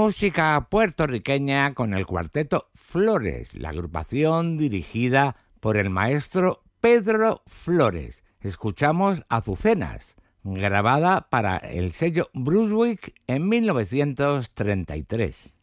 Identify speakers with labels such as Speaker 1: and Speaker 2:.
Speaker 1: música puertorriqueña con el cuarteto Flores, la agrupación dirigida por el maestro Pedro Flores. Escuchamos Azucenas, grabada para el sello Brunswick en 1933.